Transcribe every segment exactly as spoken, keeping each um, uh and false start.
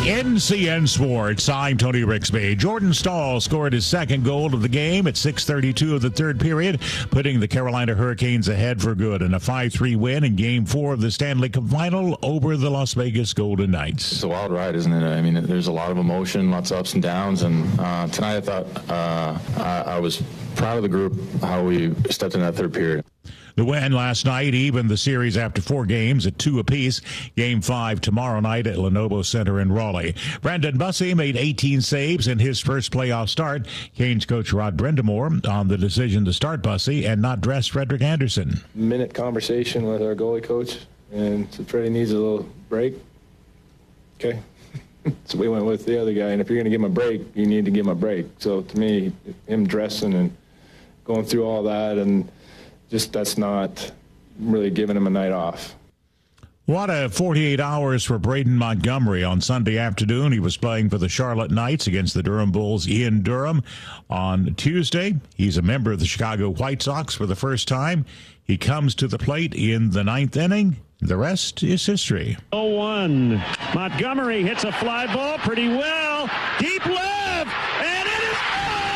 N C N Sports, I'm Tony Rixby. Jordan Stahl scored his second goal of the game at six thirty-two of the third period, putting the Carolina Hurricanes ahead for good in a five three win in Game four of the Stanley Cup Final over the Las Vegas Golden Knights. It's a wild ride, isn't it? I mean, there's a lot of emotion, lots of ups and downs, and uh, tonight I thought uh, I, I was proud of the group, how we stepped in that third period. The win last night evened the series after four games at two apiece. Game five tomorrow night at Lenovo Center in Raleigh. Brendan Bussey made eighteen saves in his first playoff start. Canes coach Rod Brindamore on the decision to start Bussey and not dress Frederick Anderson. Minute conversation with our goalie coach, and so Freddie needs a little break. Okay. So we went with the other guy, and if you're going to give him a break, you need to give him a break. So to me, him dressing and going through all that, and just that's not really giving him a night off. What a forty-eight hours for Braden Montgomery on Sunday afternoon. He was playing for the Charlotte Knights against the Durham Bulls in Durham. On Tuesday, he's a member of the Chicago White Sox for the first time. He comes to the plate in the ninth inning. The rest is history. oh one. Montgomery hits a fly ball pretty well. Deep left, and it is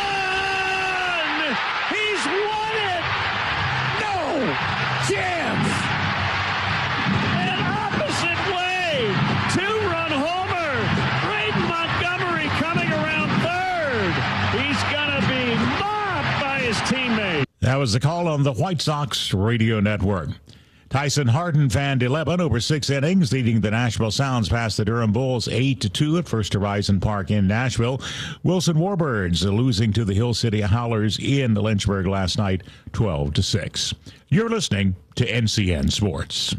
gone! He's won it! No chance! An opposite way. Two-run homer. Braden Montgomery coming around third. He's going to be mobbed by his teammate. That was the call on the White Sox radio network. Tyson Harden fanned eleven over six innings, leading the Nashville Sounds past the Durham Bulls eight to two at First Horizon Park in Nashville. Wilson Warbirds losing to the Hill City Howlers in Lynchburg last night twelve to six. You're listening to N C N Sports.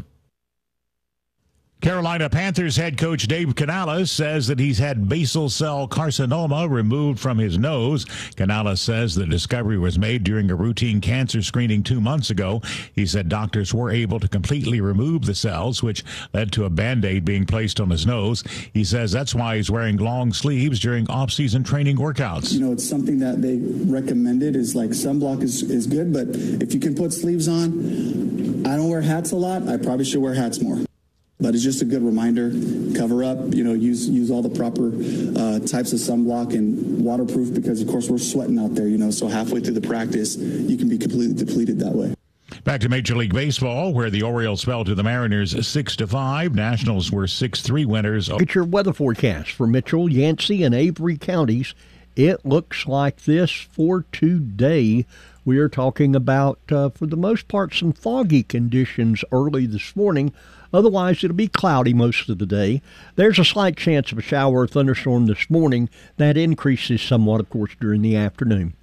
Carolina Panthers head coach Dave Canales says that he's had basal cell carcinoma removed from his nose. Canales says the discovery was made during a routine cancer screening two months ago. He said doctors were able to completely remove the cells, which led to a Band-Aid being placed on his nose. He says that's why he's wearing long sleeves during off-season training workouts. You know, it's something that they recommended is like sunblock is, is good, but if you can put sleeves on, I don't wear hats a lot. I probably should wear hats more. But it's just a good reminder, cover up, you know, use use all the proper uh, types of sunblock and waterproof because, of course, we're sweating out there, you know, so halfway through the practice, you can be completely depleted that way. Back to Major League Baseball, where the Orioles fell to the Mariners six to five. Nationals were six three winners. Get your weather forecast for Mitchell, Yancey, and Avery counties. It looks like this for today. We are talking about, uh, for the most part, some foggy conditions early this morning. Otherwise, it'll be cloudy most of the day. There's a slight chance of a shower or thunderstorm this morning. That increases somewhat, of course, during the afternoon.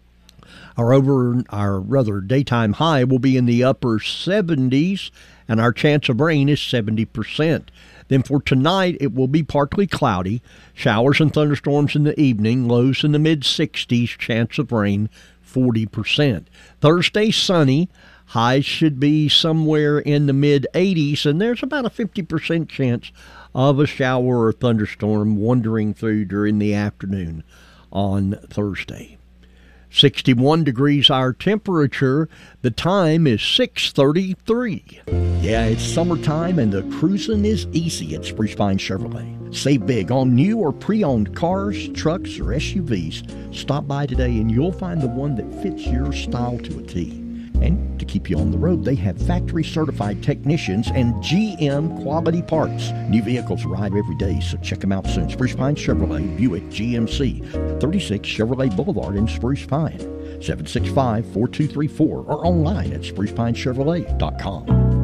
Our over, our rather daytime high will be in the upper seventies, and our chance of rain is seventy percent. Then for tonight, it will be partly cloudy. Showers and thunderstorms in the evening. Lows in the mid-sixties. Chance of rain, forty percent. Thursday, sunny. Highs should be somewhere in the mid-eighties, and there's about a fifty percent chance of a shower or thunderstorm wandering through during the afternoon on Thursday. sixty-one degrees our temperature. The time is six thirty-three. Yeah, it's summertime and the cruising is easy at Spruce Pine Chevrolet. Save big on new or pre-owned cars, trucks, or S U Vs. Stop by today and you'll find the one that fits your style to a T. And to keep you on the road, they have factory-certified technicians and G M quality parts. New vehicles arrive every day, so check them out soon. Spruce Pine Chevrolet, Buick G M C, thirty-six Chevrolet Boulevard in Spruce Pine, seven six five, four two three four, or online at spruce pine chevrolet dot com.